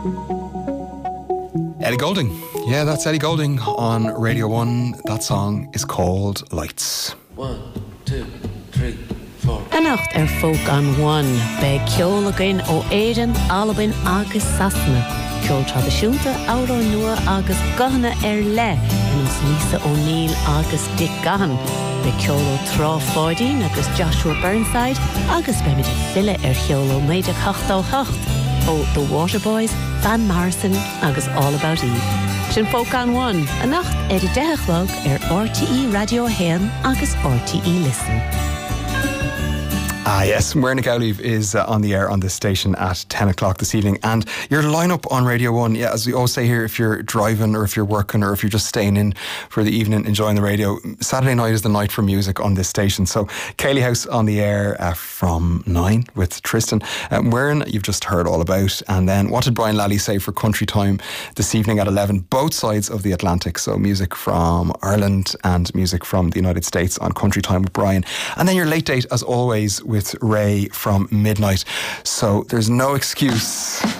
Ellie Goulding. Yeah, that's Ellie Goulding on Radio 1. That song is called Lights. 1, 2, 3, 4. Annacht folk an 1 be ceolagain ó éireann albain agus sasna. Ceol tradiisiúnta ára nua agus gahana le in os Lisa O'Neill agus Dick Gahan. Be ceol ó Trá Fáidín agus Joshua Burnside agus be mid fille ceol ó Méideach 8 ó The Waterboys, Van Morrison agus All About Eve. Sin folk an 1 Annacht de dechlog RTE Radio Héan agus RTE Listen. Ah, yes, Muirna Gowleave is on the air on this station at 10 o'clock this evening. And your lineup on Radio 1, yeah, as we always say here, if you're driving or if you're working or if you're just staying in for the evening enjoying the radio, Saturday night is the night for music on this station. So, Cayley House on the air from 9 with Tristan. Muirna, you've just heard all about. And then what did Brian Lally say for Country Time this evening at 11? Both sides of the Atlantic. So, music from Ireland and music from the United States on Country Time with Brian. And then your late date, as always, with Ray from midnight. So there's no excuse